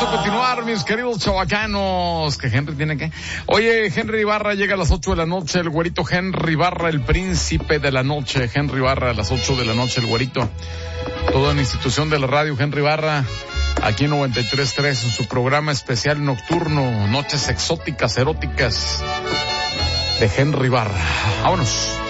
a continuar, mis queridos chavacanos. Que Henry tiene que... Oye, Henry Ibarra llega a las 8 de la noche, el güerito Henry Ibarra, el príncipe de la noche. Henry Ibarra a las 8 de la noche, el güerito. Toda una institución de la radio, Henry Ibarra, aquí en 93.3, en su programa especial nocturno, Noches Exóticas, Eróticas, de Henry Ibarra. Vámonos.